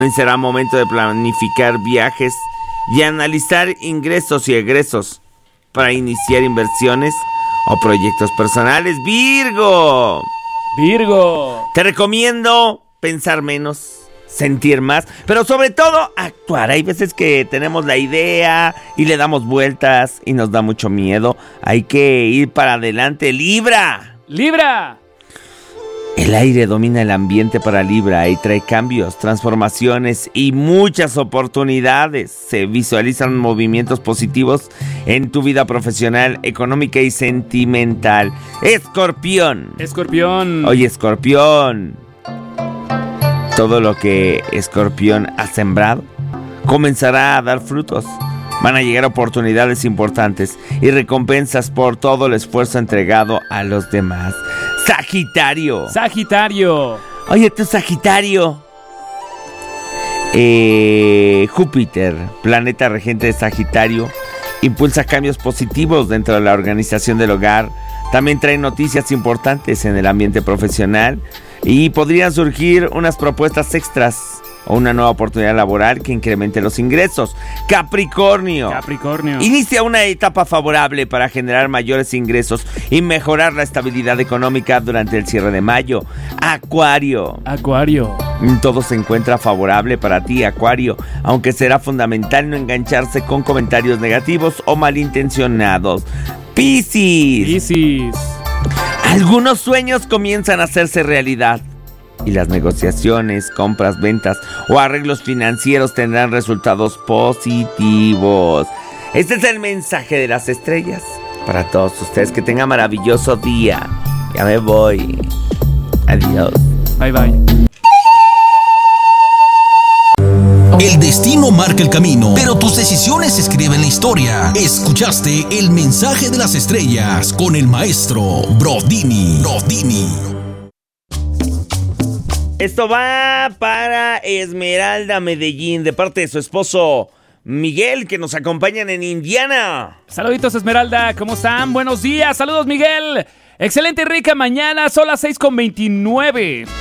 Será momento de planificar viajes y analizar ingresos y egresos para iniciar inversiones o proyectos personales. Virgo, te recomiendo pensar menos, sentir más, pero sobre todo actuar. Hay veces que tenemos la idea y le damos vueltas y nos da mucho miedo. Hay que ir para adelante. Libra. El aire domina el ambiente para Libra y trae cambios, transformaciones y muchas oportunidades. Se visualizan movimientos positivos en tu vida profesional, económica y sentimental. Escorpión. Oye, Escorpión. Todo lo que Escorpión ha sembrado comenzará a dar frutos. Van a llegar oportunidades importantes y recompensas por todo el esfuerzo entregado a los demás. Sagitario. Oye, tú, Sagitario. Júpiter, planeta regente de Sagitario, impulsa cambios positivos dentro de la organización del hogar. También trae noticias importantes en el ambiente profesional y podrían surgir unas propuestas extras o una nueva oportunidad laboral que incremente los ingresos. Capricornio. Inicia una etapa favorable para generar mayores ingresos y mejorar la estabilidad económica durante el cierre de mayo. Acuario. Todo se encuentra favorable para ti, Acuario, aunque será fundamental no engancharse con comentarios negativos o malintencionados. Piscis. Algunos sueños comienzan a hacerse realidad y las negociaciones, compras, ventas o arreglos financieros tendrán resultados positivos. Este es el mensaje de las estrellas para todos ustedes. Que tengan maravilloso día. Ya me voy. Adiós. Bye. El destino marca el camino, pero tus decisiones escriben la historia. Escuchaste el mensaje de las estrellas con el maestro Brodini. Esto va para Esmeralda Medellín, de parte de su esposo Miguel, que nos acompañan en Indiana. Saluditos, Esmeralda, ¿cómo están? Buenos días, saludos, Miguel. Excelente y rica mañana, son las 6:29.